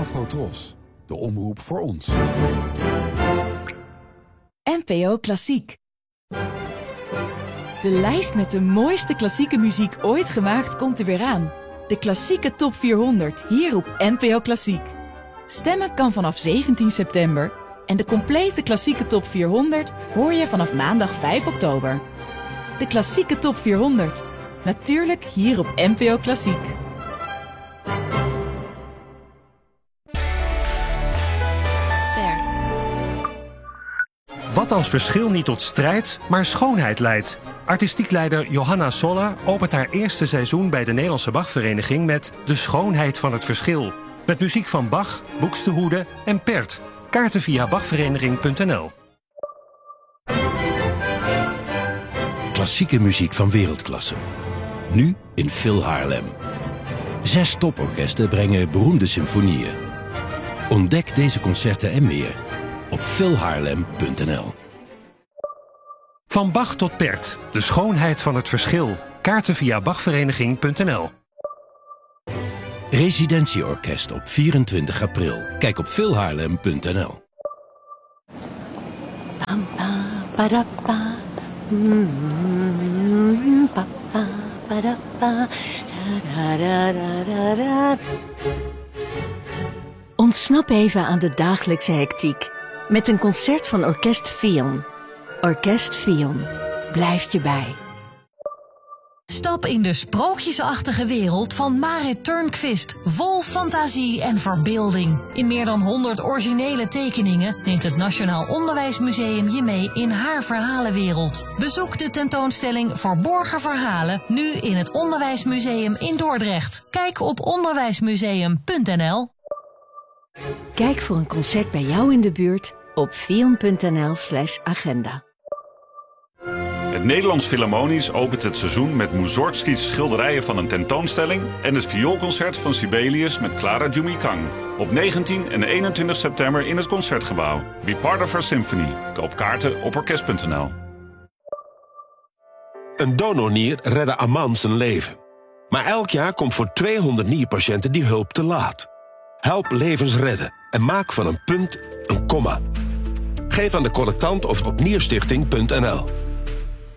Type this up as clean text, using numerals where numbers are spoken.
Avro Tros, de omroep voor ons. NPO Klassiek. De lijst met de mooiste klassieke muziek ooit gemaakt komt er weer aan. De klassieke top 400, hier op NPO Klassiek. Stemmen kan vanaf 17 september en de complete klassieke top 400 hoor je vanaf maandag 5 oktober. De klassieke top 400, natuurlijk hier op NPO Klassiek. Wat als verschil niet tot strijd, maar schoonheid leidt? Artistiek leider Johanna Sola opent haar eerste seizoen bij de Nederlandse Bachvereniging met De Schoonheid van het Verschil. Met muziek van Bach, Buxtehude en Pärt. Kaarten via bachvereniging.nl. Klassieke muziek van wereldklasse. Nu in Phil Haarlem. 6 toporkesten brengen beroemde symfonieën. Ontdek deze concerten en meer op philhaarlem.nl. Van Bach tot Pärt. De Schoonheid van het Verschil. Kaarten via bachvereniging.nl. Residentieorkest op 24 april. Kijk op philhaarlem.nl. Ontsnap even aan de dagelijkse hectiek met een concert van Orkest Fion. Orkest Fion blijft je bij. Stap in de sprookjesachtige wereld van Marit Turnquist. Vol fantasie en verbeelding. In meer dan 100 originele tekeningen neemt het Nationaal Onderwijsmuseum je mee in haar verhalenwereld. Bezoek de tentoonstelling Verborgen Verhalen nu in het Onderwijsmuseum in Dordrecht. Kijk op onderwijsmuseum.nl. Kijk voor een concert bij jou in de buurt op fion.nl/agenda. Het Nederlands Philharmonisch opent het seizoen met Mussorgskys schilderijen van een tentoonstelling en het vioolconcert van Sibelius met Clara Jumikang. Op 19 en 21 september in het Concertgebouw. Be part of our symphony. Koop kaarten op orkest.nl. Een donornier redde Aman zijn leven. Maar elk jaar komt voor 200 nierpatiënten die hulp te laat. Help levens redden en maak van een punt een komma. Geef aan de collectant of op nierstichting.nl.